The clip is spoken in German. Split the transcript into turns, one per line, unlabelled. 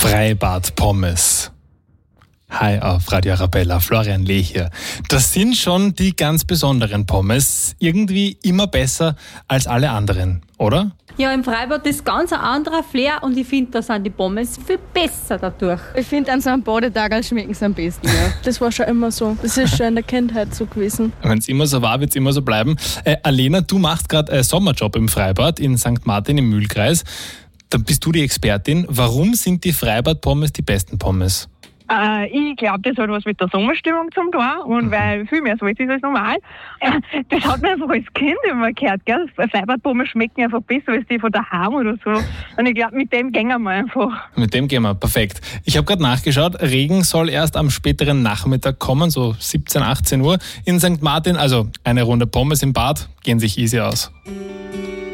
Freibad-Pommes. Hi auf Radio Arabella, Florian Lee hier. Das sind schon die ganz besonderen Pommes. Irgendwie immer besser als alle anderen, oder?
Ja, im Freibad ist ganz ein anderer Flair und ich finde, da sind die Pommes viel besser dadurch.
Ich finde, an so einem Badetag schmecken sie am besten. Ja. Das war schon immer so. Das ist schon in der Kindheit so gewesen.
Wenn es immer so war, wird es immer so bleiben. Alena, du machst gerade einen Sommerjob im Freibad in St. Martin im Mühlkreis. Da bist du die Expertin. Warum sind die Freibad-Pommes die besten Pommes?
Ich glaube, das hat was mit der Sommerstimmung zu tun und weil viel mehr Salz ist als normal. Das hat man einfach als Kind immer gehört, gell? Freibad-Pommes schmecken einfach besser als die von daheim oder so. Und ich glaube, mit dem gehen wir einfach.
Mit dem gehen wir, perfekt. Ich habe gerade nachgeschaut, Regen soll erst am späteren Nachmittag kommen, so 17, 18 Uhr in St. Martin. Also eine Runde Pommes im Bad gehen sich easy aus.